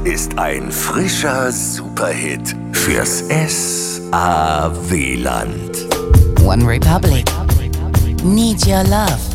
ist ein frischer Superhit fürs SAW-Land. One Republic. Need your love.